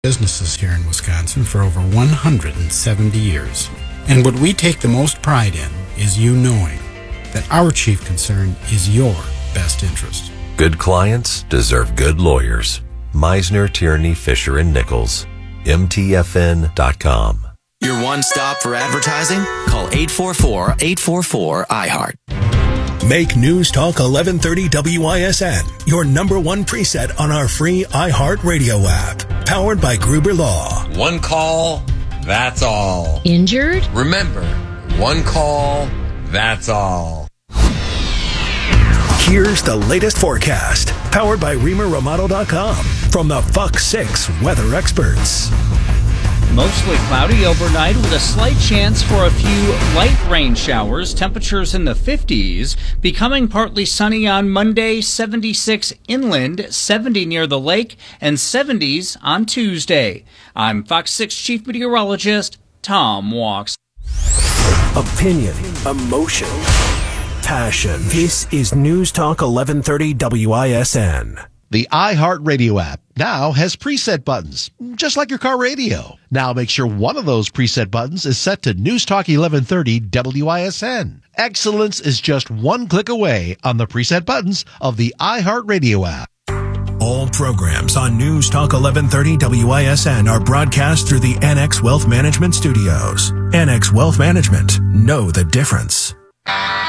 businesses here in Wisconsin for over 170 years. And what we take the most pride in is you knowing that our chief concern is your best interest. Good clients deserve good lawyers. Meisner, Tierney, Fisher & Nichols. MTFN.com. Your one stop for advertising? Call 844-844-IHEART. Make News Talk 1130 WISN your number one preset on our free iHeart Radio app. Powered by Gruber Law. One call, that's all. Injured? Remember, one call, that's all. Here's the latest forecast. Powered by ReamerRomano.com. From the Fox 6 weather experts. Mostly cloudy overnight with a slight chance for a few light rain showers. Temperatures in the 50s. Becoming partly sunny on Monday, 76 inland, 70 near the lake, and 70s on Tuesday. I'm Fox 6 Chief Meteorologist Tom Walks. Opinion, emotion, passion. This is News Talk 1130 WISN. The iHeartRadio app now has preset buttons, just like your car radio. Now make sure one of those preset buttons is set to News Talk 1130 WISN. Excellence is just one click away on the preset buttons of the iHeartRadio app. All programs on News Talk 1130 WISN are broadcast through the NX Wealth Management Studios. NX Wealth Management. Know the difference.